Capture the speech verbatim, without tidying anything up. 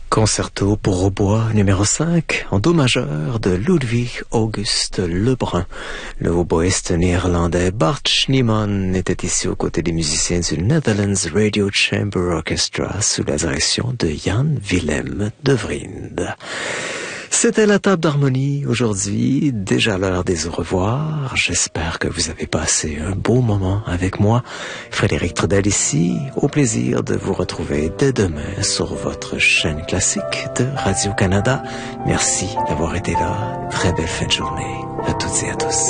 Concerto pour hautbois numéro cinq en do majeur de Ludwig August Lebrun. Le hautboïste néerlandais Bart Schneemann était ici aux côtés des musiciens du Netherlands Radio Chamber Orchestra sous la direction de Jan Willem de Vriend. C'était la table d'harmonie aujourd'hui, déjà l'heure des au revoir. J'espère que vous avez passé un beau moment avec moi. Frédéric Trudel ici, au plaisir de vous retrouver dès demain sur votre chaîne classique de Radio-Canada. Merci d'avoir été là. Très belle fin de journée à toutes et à tous.